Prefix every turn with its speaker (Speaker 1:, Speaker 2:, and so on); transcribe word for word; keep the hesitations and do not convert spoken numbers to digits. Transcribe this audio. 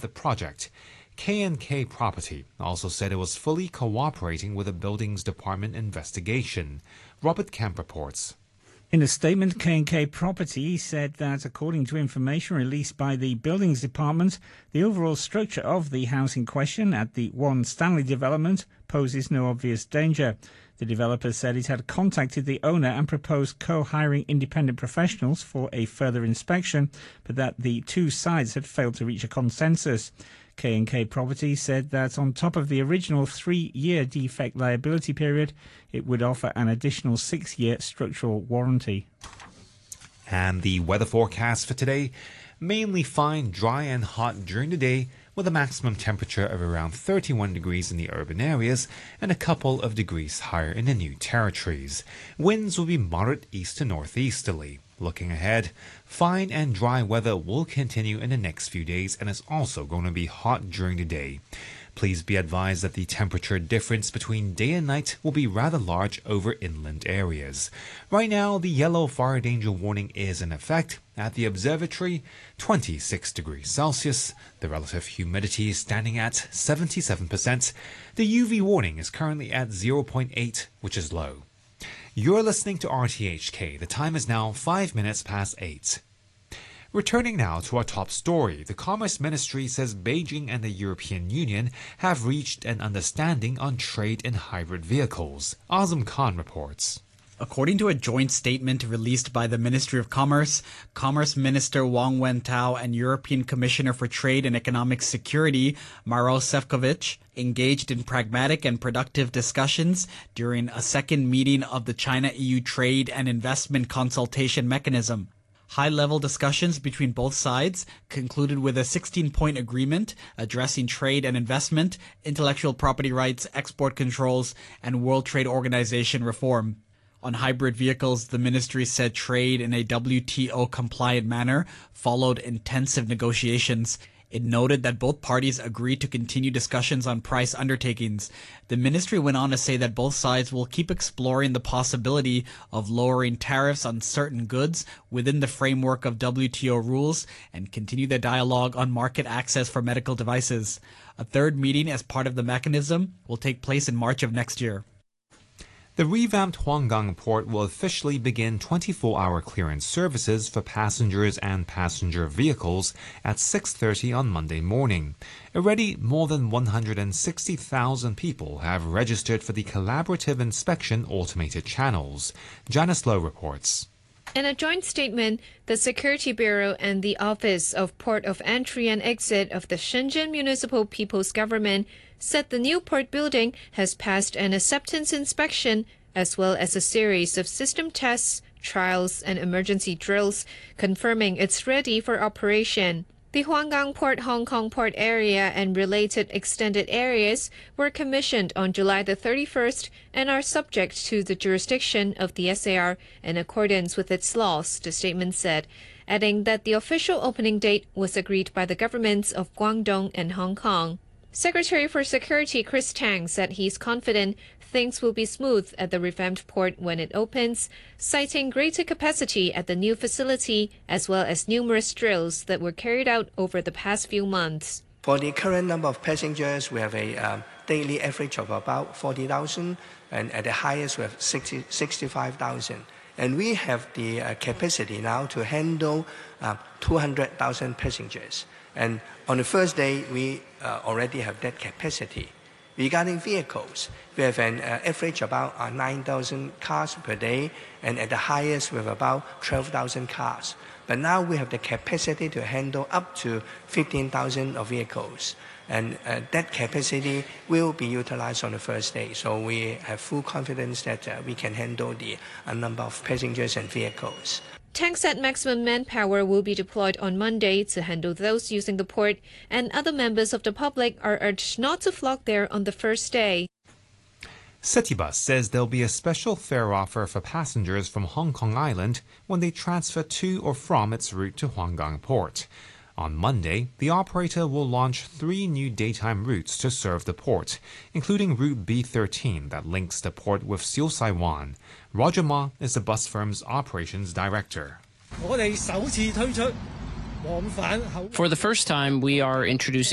Speaker 1: the project. K and K Property also said it was fully cooperating with the buildings department investigation. Robert Kemp reports.
Speaker 2: In a statement, K and K Property said that according to information released by the Buildings Department, the overall structure of the house in question at the One Stanley development poses no obvious danger. The developer said it had contacted the owner and proposed co-hiring independent professionals for a further inspection, but that the two sides had failed to reach a consensus. K and K Property said that on top of the original three-year defect liability period, it would offer an additional six-year structural warranty.
Speaker 1: And the weather forecast for today, mainly fine, dry and hot during the day, with a maximum temperature of around thirty-one degrees in the urban areas and a couple of degrees higher in the New Territories. Winds will be moderate east to northeasterly. Looking ahead, fine and dry weather will continue in the next few days and is also going to be hot during the day. Please be advised that the temperature difference between day and night will be rather large over inland areas. Right now, the yellow fire danger warning is in effect at the observatory, twenty-six degrees Celsius. The relative humidity is standing at seventy-seven percent. The U V warning is currently at zero point eight, which is low. You're listening to R T H K. The time is now five minutes past eight. Returning now to our top story, the Commerce Ministry says Beijing and the European Union have reached an understanding on trade in hybrid vehicles. Azam Khan reports.
Speaker 3: According to a joint statement released by the Ministry of Commerce, Commerce Minister Wang Wentao and European Commissioner for Trade and Economic Security, Maro Sefcovic, engaged in pragmatic and productive discussions during a second meeting of the China-E U Trade and Investment Consultation Mechanism. High-level discussions between both sides concluded with a sixteen-point agreement addressing trade and investment, intellectual property rights, export controls, and World Trade Organization reform. On hybrid vehicles, the ministry said trade in a W T O-compliant manner followed intensive negotiations. It noted that both parties agreed to continue discussions on price undertakings. The ministry went on to say that both sides will keep exploring the possibility of lowering tariffs on certain goods within the framework of W T O rules and continue the dialogue on market access for medical devices. A third meeting as part of the mechanism will take place in March of next year.
Speaker 1: The revamped Huanggang port will officially begin twenty-four hour clearance services for passengers and passenger vehicles at six thirty on Monday morning. Already, more than one hundred sixty thousand people have registered for the collaborative inspection automated channels. Janice Lowe reports.
Speaker 4: In a joint statement, the Security Bureau and the Office of Port of Entry and Exit of the Shenzhen Municipal People's Government said the new port building has passed an acceptance inspection as well as a series of system tests, trials, and emergency drills, confirming it's ready for operation. The Huanggang Port Hong Kong Port area and related extended areas were commissioned on July the thirty-first and are subject to the jurisdiction of the S A R in accordance with its laws, the statement said, adding that the official opening date was agreed by the governments of Guangdong and Hong Kong. Secretary for Security Chris Tang said he's confident things will be smooth at the revamped port when it opens, citing greater capacity at the new facility as well as numerous drills that were carried out over the past few months.
Speaker 5: For the current number of passengers, we have a um, daily average of about forty thousand, and at the highest we have sixty, sixty-five thousand. And we have the uh, capacity now to handle uh, two hundred thousand passengers. And on the first day, we uh, already have that capacity. Regarding vehicles, we have an uh, average about uh, nine thousand cars per day, and at the highest we have about twelve thousand cars. But now we have the capacity to handle up to fifteen thousand of vehicles. And uh, that capacity will be utilized on the first day. So we have full confidence that uh, we can handle the uh, number of passengers and vehicles.
Speaker 4: Tang said maximum manpower will be deployed on Monday to handle those using the port, and other members of the public are urged not to flock there on the first day.
Speaker 1: Citybus says there'll be a special fare offer for passengers from Hong Kong Island when they transfer to or from its route to Huanggang Port. On Monday, the operator will launch three new daytime routes to serve the port, including Route B thirteen that links the port with Siu Sai Wan. Roger Ma is the bus firm's operations director.
Speaker 6: For the first time, we are introducing